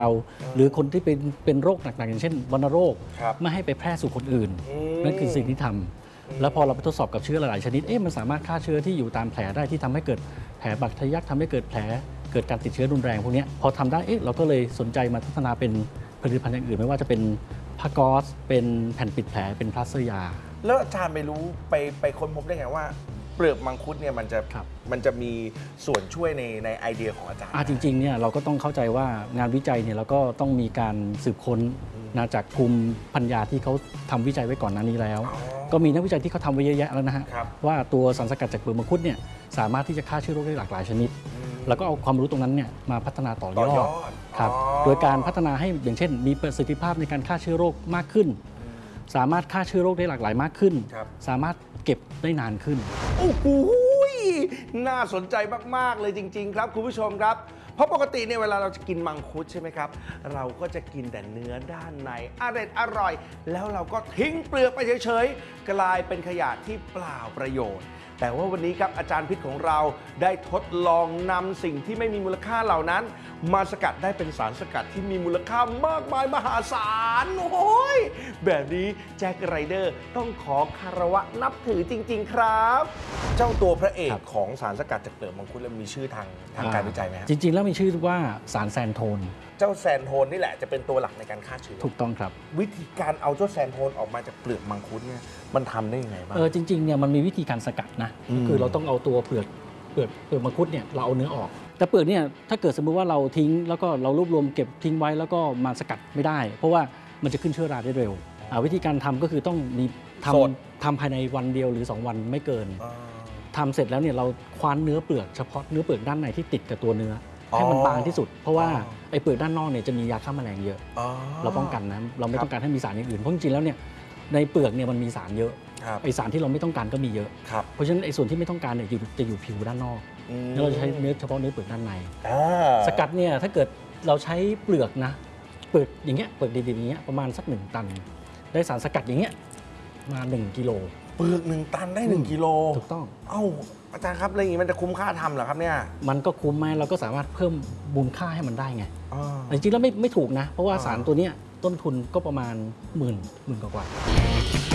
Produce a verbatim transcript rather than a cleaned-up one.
เราหรือคนที่เป็นเป็นโรคหนักๆอย่างเช่นวัณโรคไม่ให้ไปแพร่สู่คนอื่นนั่นคือสิ่งที่ทำแล้วพอเราไปทดสอบกับเชื้อหลายชนิดเอ๊ะมันสามารถฆ่าเชื้อที่อยู่ตามแผลได้ที่ทำให้เกิดแผลบาดทะยักทำให้เกิดแผลเกิดการติดเชื้อรุนแรงพวกนี้พอทำได้เอ๊ะเราก็เลยสนใจมาพัฒนาเป็นผลิตภัณฑ์อย่างอื่นไม่ว่าจะเป็นผ้าก๊อซเป็นแผ่นปิดแผลเป็นพลาสเตอร์ยาแล้วอาจารย์ไปรู้ไปไปค้นพบได้ไงว่าเปลือกมังคุดเนี่ยมันจะมันจะมีส่วนช่วยในในไอเดียของอาจารย์อ่าจริงๆเนี่ยเราก็ต้องเข้าใจว่างานวิจัยเนี่ยเราก็ต้องมีการสืบค้นนะจากภูมิปัญญาที่เขาทำวิจัยไว้ก่อนหน้านี้แล้วก็มีนักวิจัยที่เขาทำไว้เยอะแยะแล้วนะฮะว่าตัวสารสกัดจากเปลือกมังคุดเนี่ยสามารถที่จะฆ่าเชื้อโรคได้หลากหลายชนิดแล้วก็เอาความรู้ตรงนั้นเนี่ยมาพัฒนาต่อยอดครับโดยการพัฒนาให้อย่างเช่นมีประสิทธิภาพในการฆ่าเชื้อโรคมากขึ้นสามารถฆ่าเชื้อโรคได้หลากหลายมากขึ้นสามารถเก็บได้นานขึ้นโอ้โหน่าสนใจมากๆเลยจริงๆครับคุณผู้ชมครับเพราะปกติเนี่ยเวลาเราจะกินมังคุดใช่ไหมครับเราก็จะกินแต่เนื้อด้านในอร่อยอร่อยแล้วเราก็ทิ้งเปลือกไปเฉยๆกลายเป็นขยะที่เปล่าประโยชน์แต่ว่าวันนี้ครับอาจารย์พิษของเราได้ทดลองนำสิ่งที่ไม่มีมูลค่าเหล่านั้นมาสกัดได้เป็นสารสกัดที่มีมูลค่ามากมายมหาศาลโอ้ยแบบนี้แจ็คไรเดอร์ต้องขอคารวะนับถือจริงๆครับเจ้าตัวพระเอกของสารสกัดจากเปลือกมังคุดมีชื่อทางทางการวิจัยไหมครับจริงๆแล้วมีชื่อว่าสารแซนโทนเจ้าแซนโทนนี่แหละจะเป็นตัวหลักในการฆ่าเชื้อถูกต้องครับวิธีการเอาเจ้าแซนโทนออกมาจากเปลือกมังคุดเนี่ยมันทำได้ยังไงบ้างเออจริงๆเนี่ยมันมีวิธีการสกัดนะคือเราต้องเอาตัวเปลือกเปลือกเปลือกมังคุดเนี่ยเราเอาเนื้อออกแต่เปลือกเนี่ยถ้าเกิดสมมติว่าเราทิ้งแล้วก็เรารวบรวมเก็บทิ้งไว้แล้วก็มาสกัดไม่ได้เพราะว่ามันจะขึ้นเชื้อราได้เร็ววิธีการทำก็คือต้องมีทำทำภายในวันเดียวหรือสองวันไม่เกินทำเสร็จแล้วเนี่ยเราคว้านเนื้อเปลือกเฉพาะเนื้อเปลือกด้านในที่ติดกับตัวเนื้อให้มันบางที่สุดเพราะว่าไอ้เปลือกด้านนอกเนี่ยจะมียาฆ่าแมลงเยอะเราป้องกันนะเราไม่ต้องการให้มีสารอย่างอื่นเพราะจริงๆแล้วเนี่ยในเปลือกเนี่ยมันมีสารเยอะไอสารที่เราไม่ต้องการก็มีเยอะเพราะฉะนั้นไอส่วนที่ไม่ต้องการเนี่ยจะอยู่ผิวด้านนอกแล้วเราจะใช้เนื้อเฉพาะเนื้อเปลือกด้านในสกัดเนี่ยถ้าเกิดเราใช้เปลือกนะเปลือกอย่างเงี้ยเปลือกดิบๆอย่างเงี้ยประมาณสักหนึ่งตันได้สารสกัดอย่างเงี้ยมาหนึ่งกิโลเปลือกหนึ่งตันได้หนึ่งกิโลถูกต้องเอ้าอาจารย์ครับอะไรอย่างนี้มันจะคุ้มค่าทำเหรอครับเนี่ยมันก็คุ้มไหมเราก็สามารถเพิ่มมูลค่าให้มันได้ไงจริงๆแล้วไม่ไม่ถูกนะเพราะว่าสารตัวนี้ต้นทุนก็ประมาณหมื่นหมื่นกว่า